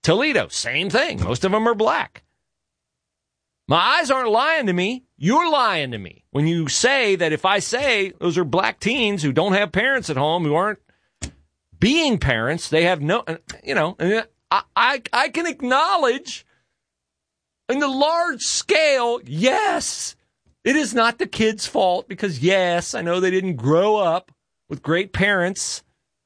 Toledo, same thing. Most of them are black. My eyes aren't lying to me. You're lying to me when you say that if I say those are black teens who don't have parents at home, who aren't being parents, they have no, I can acknowledge in the large scale, yes, it is not the kid's fault because, yes, I know they didn't grow up with great parents.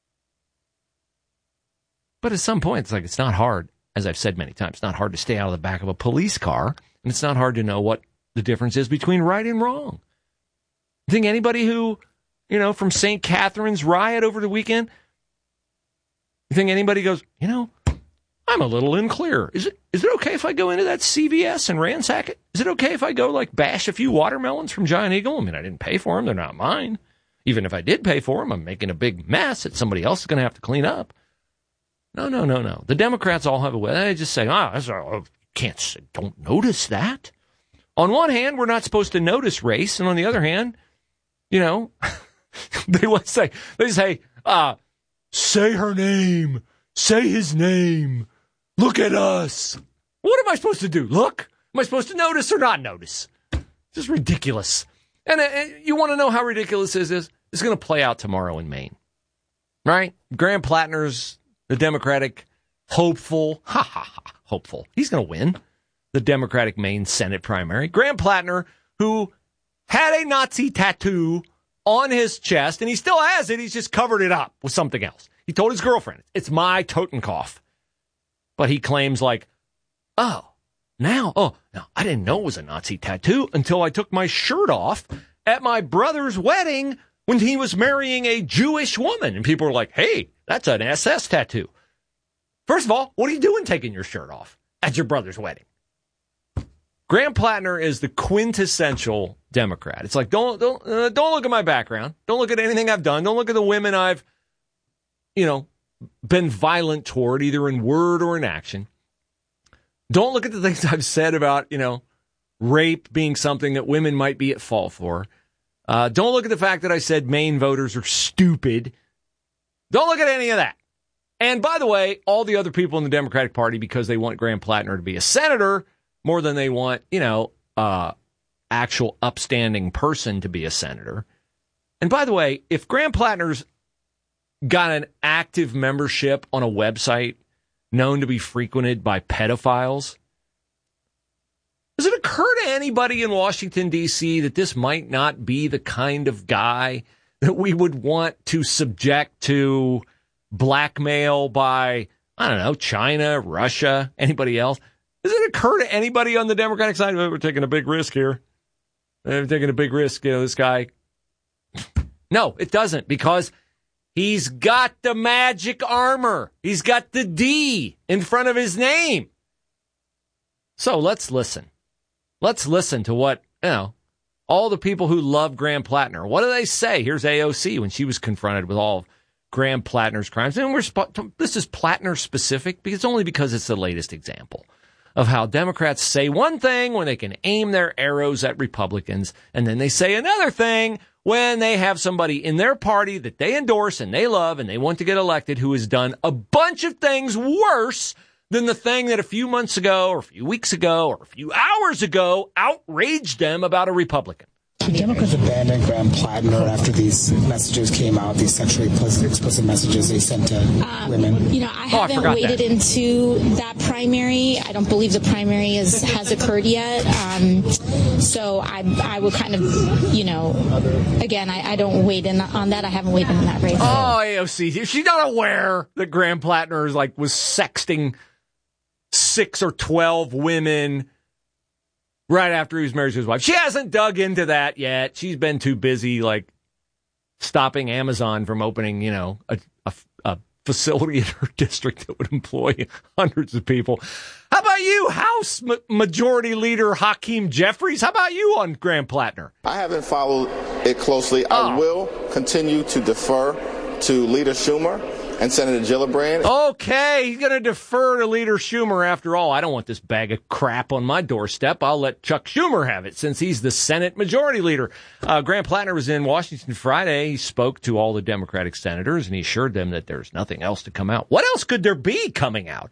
But at some point, it's like it's not hard, as I've said many times, it's not hard to stay out of the back of a police car, and it's not hard to know what the difference is between right and wrong. You think anybody who, from St. Catherine's riot over the weekend, you think anybody goes, I'm a little unclear. Is it okay if I go into that CVS and ransack it? Is it okay if I go, bash a few watermelons from Giant Eagle? I mean, I didn't pay for them. They're not mine. Even if I did pay for them, I'm making a big mess that somebody else is going to have to clean up. No. The Democrats all have a way. They just say, don't notice that. On one hand, we're not supposed to notice race. And on the other hand, they say, say her name. Say his name. Look at us. What am I supposed to do? Look? Am I supposed to notice or not notice? Just ridiculous. And you want to know how ridiculous this is? It's going to play out tomorrow in Maine. Right? Graham Plattner's the Democratic hopeful. Hopeful. He's going to win the Democratic Maine Senate primary. Graham Plattner, who had a Nazi tattoo on his chest, and he still has it. He's just covered it up with something else. He told his girlfriend, it's my Totenkopf. But he claims I didn't know it was a Nazi tattoo until I took my shirt off at my brother's wedding when he was marrying a Jewish woman. And people were like, hey, that's an SS tattoo. First of all, what are you doing taking your shirt off at your brother's wedding? Graham Plattner is the quintessential Democrat. It's like, don't look at my background. Don't look at anything I've done. Don't look at the women I've, been violent toward, either in word or in action. Don't look at the things I've said about, rape being something that women might be at fault for. Don't look at the fact that I said Maine voters are stupid. Don't look at any of that. And by the way, all the other people in the Democratic Party, because they want Graham Plattner to be a senator more than they want, actual upstanding person to be a senator. And by the way, if Graham Plattner's got an active membership on a website known to be frequented by pedophiles, does it occur to anybody in Washington, D.C. that this might not be the kind of guy that we would want to subject to blackmail by, China, Russia, anybody else? Does it occur to anybody on the Democratic side, we're taking a big risk here? We're taking a big risk, this guy. No, it doesn't, because he's got the magic armor. He's got the D in front of his name. So let's listen. Let's listen to what, all the people who love Graham Plattner. What do they say? Here's AOC when she was confronted with all of Graham Plattner's crimes. And this is Plattner specific, because only because it's the latest example of how Democrats say one thing when they can aim their arrows at Republicans, and then they say another thing when they have somebody in their party that they endorse and they love and they want to get elected who has done a bunch of things worse than the thing that a few months ago or a few weeks ago or a few hours ago outraged them about a Republican. The Democrats abandoned Graham Plattner after these messages came out, these sexually explicit messages they sent to women. I haven't waded into that primary. I don't believe the primary has occurred yet. So I would kind of, again, I don't wade in on that. I haven't waded in that race. Oh, AOC, is she not aware that Graham Plattner was sexting 6 or 12 women right after he was married to his wife? She hasn't dug into that yet. She's been too busy, stopping Amazon from opening, a facility in her district that would employ hundreds of people. How about you, House Majority Leader Hakeem Jeffries? How about you on Graham Plattner? I haven't followed it closely. I will continue to defer to Leader Schumer and Senator Gillibrand. Okay, he's going to defer to Leader Schumer after all. I don't want this bag of crap on my doorstep. I'll let Chuck Schumer have it since he's the Senate Majority Leader. Graham Plattner was in Washington Friday. He spoke to all the Democratic senators, and he assured them that there's nothing else to come out. What else could there be coming out